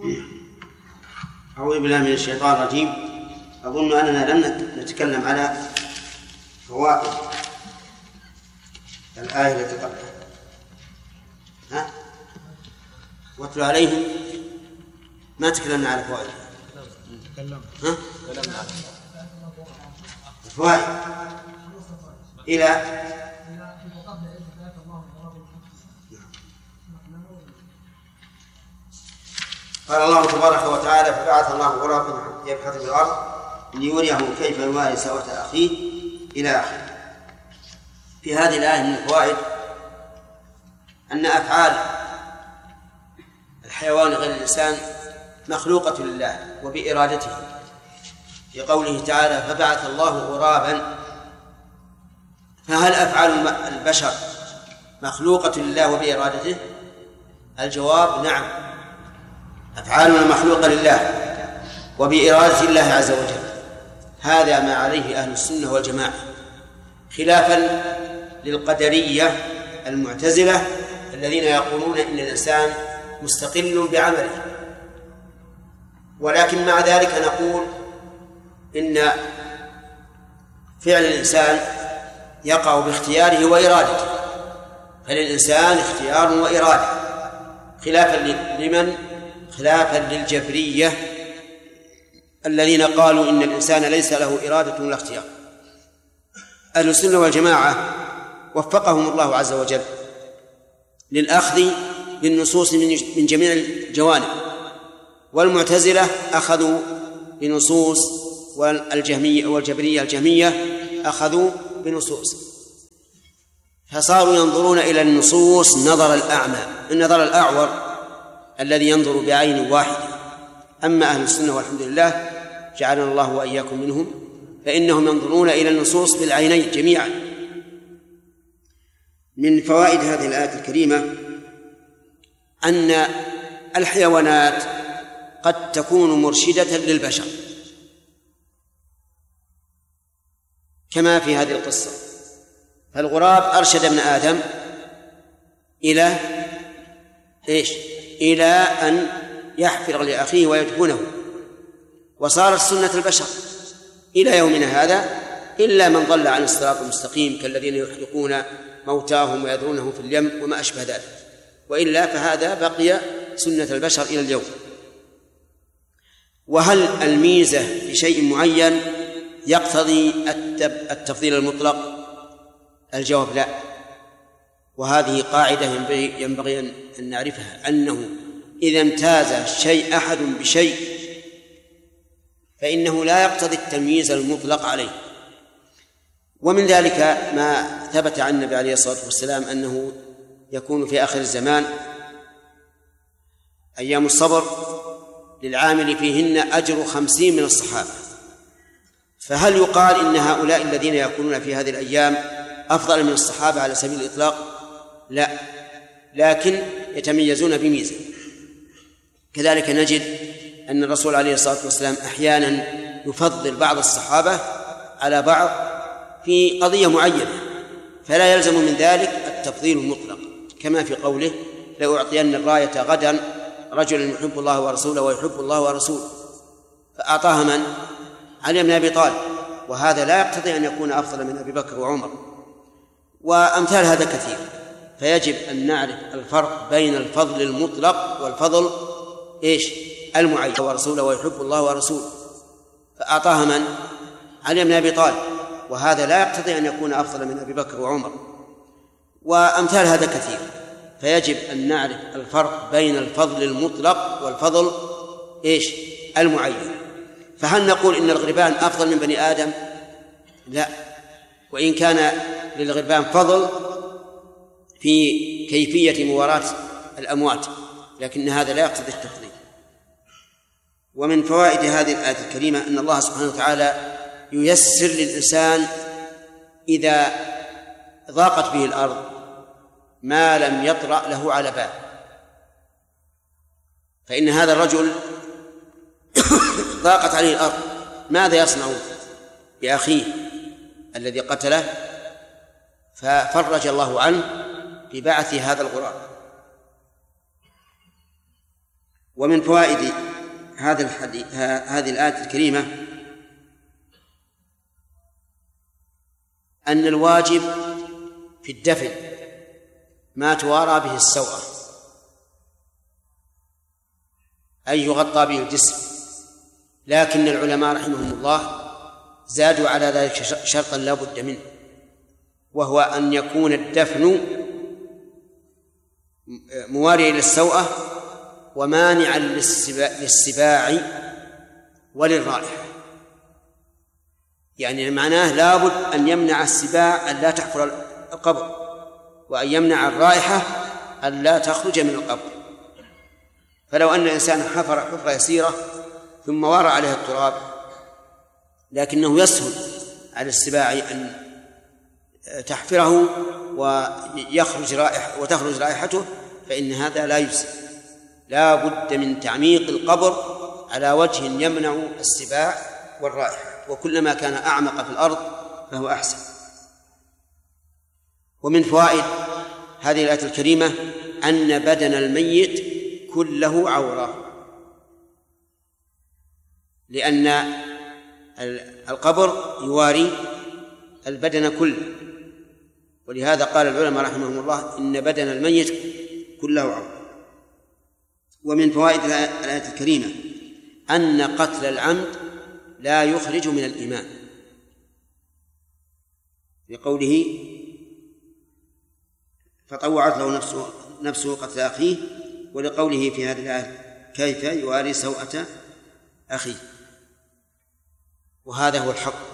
أعوذ بالله من الشيطان الرجيم. أظن أننا لم نتكلم على فوائد الآية التي قبلها. واتلو عليهم، ما تكلمنا على فوائد. تكلمنا على الفوائد إلى قال الله تبارك وتعالى: فبعث الله غرابا يبحث في الأرض ليريه كيف يواري سوءة أخيه إلى آخره. في هذه الآية من الفوائد أن أفعال الحيوان غير الإنسان مخلوقة لله وبإرادته، في قوله تعالى: فبعث الله غرابا. فهل أفعال البشر مخلوقة لله وبإرادته؟ الجواب: نعم، أفعالنا مخلوقة لله وبإرادة الله عز وجل. هذا ما عليه أهل السنة والجماعة، خلافا للقدرية المعتزلة الذين يقولون إن الإنسان مستقل بعمله. ولكن مع ذلك نقول إن فعل الإنسان يقع باختياره وإرادته، فللإنسان اختيار وإرادة، خلافا لمن؟ خلافا للجبرية الذين قالوا إن الإنسان ليس له إرادة ولا اختيار. أهل السنة والجماعة وفقهم الله عز وجل للأخذ بالنصوص من جميع الجوانب، والمعتزلة أخذوا بنصوص، والجبرية الجهمية أخذوا بنصوص، فصاروا ينظرون إلى النصوص نظر الأعور الذي ينظر بعين واحدة. أما أهل السنة والحمد لله جعلنا الله وإياكم منهم، فإنهم ينظرون إلى النصوص بالعينين جميعا. من فوائد هذه الآية الكريمة أن الحيوانات قد تكون مرشدة للبشر، كما في هذه القصة. فالغراب أرشد ابن آدم إلى إيش؟ إلى أن يحفر لأخيه ويدفنه، وصارت سنة البشر إلى يومنا هذا، إلا من ضل عن الصراط المستقيم كالذين يحرقون موتاهم ويذرونه في اليم وما أشبه ذلك، وإلا فهذا بقي سنة البشر إلى اليوم. وهل الميزة في شيء معين يقتضي التفضيل المطلق؟ الجواب لا. وهذه قاعدة ينبغي أن نعرفها، أنه إذا امتاز شيء أحد بشيء فإنه لا يقتضي التمييز المطلق عليه. ومن ذلك ما ثبت عن النبي عليه الصلاة والسلام أنه يكون في آخر الزمان أيام الصبر للعامل فيهن أجر 50 من الصحابة. فهل يقال إن هؤلاء الذين يكونون في هذه الأيام أفضل من الصحابة على سبيل الإطلاق؟ لا، لكن يتميزون بميزة. كذلك نجد أن الرسول عليه الصلاة والسلام أحيانا يفضل بعض الصحابة على بعض في قضية معينة، فلا يلزم من ذلك التفضيل المطلق، كما في قوله: لأعطين الراية غدا رجل يحب الله ورسوله ويحب الله ورسوله، فأعطاها من؟ علي بن أبي طالب، وهذا لا يقتضي أن يكون أفضل من أبي بكر وعمر، وأمثال هذا كثير. فيجب أن نعرف الفرق بين الفضل المطلق والفضل المعين. ورسوله ويحب الله ورسوله، فأعطاها من؟ علي بن أبي طالب، وهذا لا يقتضي أن يكون أفضل من أبي بكر وعمر، وأمثال هذا كثير. فيجب أن نعرف الفرق بين الفضل المطلق والفضل المعين. فهل نقول إن الغربان أفضل من بني آدم؟ لا، وإن كان للغربان فضل في كيفية مواراة الأموات، لكن هذا لا يقتضي التفضيل. ومن فوائد هذه الآية الكريمة أن الله سبحانه وتعالى ييسر للإنسان إذا ضاقت به الأرض ما لم يطرأ له على بال. فإن هذا الرجل ضاقت عليه الأرض، ماذا يصنع بأخيه الذي قتله؟ ففرج الله عنه ببعث هذا الغراب. ومن فوائد هذه الآية الكريمة أن الواجب في الدفن ما توارى به السوءة، أي يغطى به الجسم، لكن العلماء رحمهم الله زادوا على ذلك شرطا لا بد منه، وهو أن يكون الدفن مواريا للسوءة ومانعا للسباع وللرائحة. يعني معناه لابد أن يمنع السباع أن لا تحفر القبر، وأن يمنع الرائحة أن لا تخرج من القبر. فلو أن الإنسان حفر حفرة يسيرة ثم وارى عليها التراب لكنه يسهل على السباع أن تحفره وتخرج رائحته، فإن هذا لا يجزي، لا بد من تعميق القبر على وجه يمنع السباع والرائحة، وكلما كان أعمق في الأرض فهو أحسن. ومن فوائد هذه الآية الكريمة أن بدن الميت كله عورة، لأن القبر يواري البدن كله، ولهذا قال العلماء رحمهم الله إن بدن الميت كله عورة. ومن فوائد الآية الكريمة أن قتل العمد لا يخرج من الإيمان، لقوله فطوعت له نفسه قتل أخيه، ولقوله في هذه الآية كيف يواري سوءة أخيه. وهذا هو الحق،